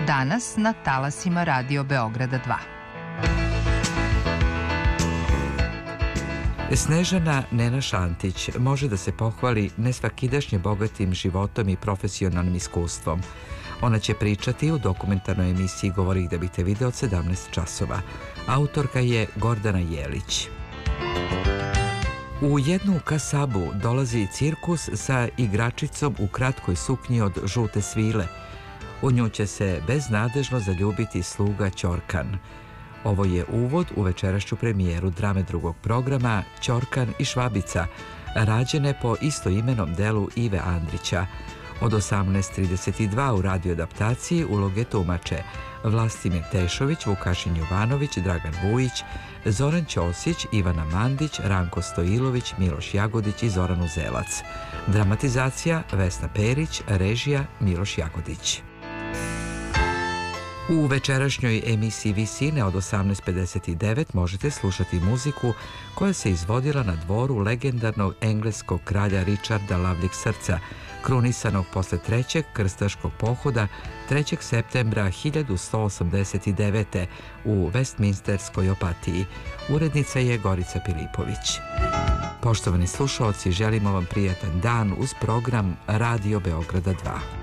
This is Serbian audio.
danas na talasima Radio Beograda 2. Snežana Nena Šantić može da se pohvali nesvakidašnje bogatim životom i profesionalnim iskustvom. Ona će pričati u dokumentarnoj emisiji Govori ih da biste video od 17 časova. Autorka je Gordana Jelić. U jednu kasabu dolazi cirkus sa igračicom u kratkoj suknji od žute svile. U nju će se beznadežno zaljubiti sluga Ćorkan. Ovo je uvod u večerašnju premijeru drame drugog programa Ćorkan i Švabica, rađene po istoimenom delu Ive Andrića. Od 18:32 u radioadaptaciji uloge tumače Vlastimir Tešović, Vukašin Jovanović, Dragan Vujić, Zoran Ćosić, Ivana Mandić, Ranko Stojilović, Miloš Jagodić i Zoran Uzelac. Dramatizacija Vesna Perić, režija Miloš Jagodić. U večerašnjoj emisiji Visine od 18:59 možete slušati muziku koja se izvodila na dvoru legendarnog engleskog kralja Richarda Lavljeg srca, krunisanog posle trećeg krstaškog pohoda 3. septembra 1189. u Westminsterskoj Opatiji. Urednica je Gorica Pilipović. Poštovani slušaoci, želimo vam prijatan dan uz program Radio Beograda 2.